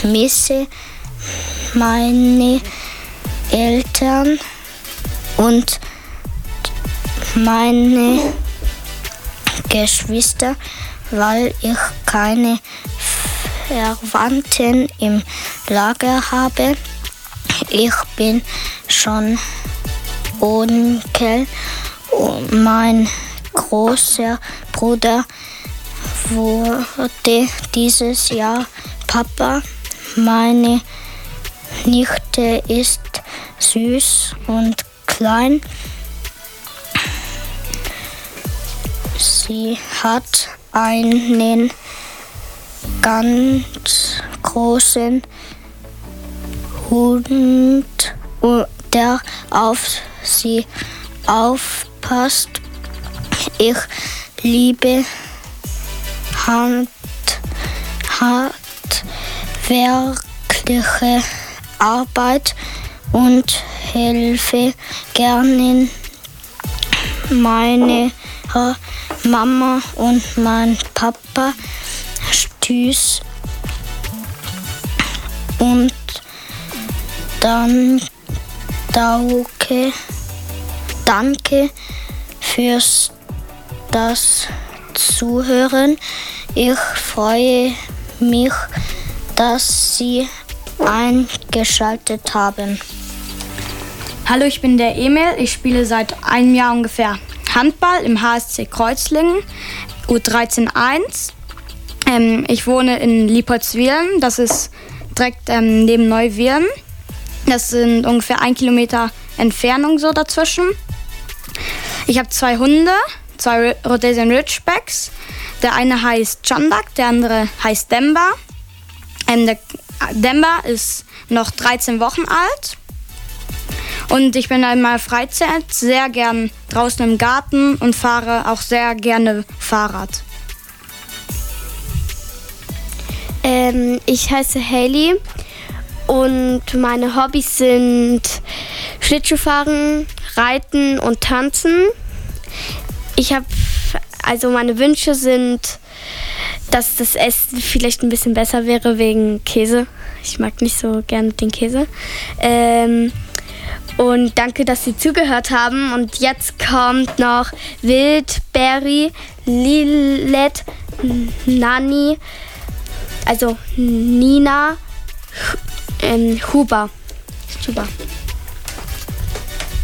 vermisse meine Eltern und meine Geschwister, weil ich keine Verwandten im Lager habe. Ich bin schon Onkel und mein großer Bruder wurde dieses Jahr Papa. Meine Nichte ist süß und klein. Sie hat einen ganz großen Hund, der auf sie aufpasst. Ich liebe handwerkliche Arbeit und helfe gerne meine Mama und mein Papa. Tschüss und dann danke fürs das Zuhören. Ich freue mich, dass Sie eingeschaltet haben. Hallo, ich bin der Emil. Ich spiele seit einem Jahr ungefähr Handball im HSC Kreuzlingen, U13-1. Ich wohne in Liepoldswillen, das ist direkt neben Neuwirn. Das sind ungefähr 1 Kilometer Entfernung so dazwischen. Ich habe 2 Hunde, 2 Rhodesian Ridgebacks. Der eine heißt Chandak, der andere heißt Demba. Der Demba ist noch 13 Wochen alt. Und ich bin in meiner Freizeit sehr gern draußen im Garten und fahre auch sehr gerne Fahrrad. Ich heiße Hailey und meine Hobbys sind Schlittschuhfahren, Reiten und Tanzen. Meine Wünsche sind, dass das Essen vielleicht ein bisschen besser wäre wegen Käse. Ich mag nicht so gerne den Käse. Und danke, dass Sie zugehört haben. Und jetzt kommt noch Wildberry, Lilith, Nani, also Nina, Huber. Super.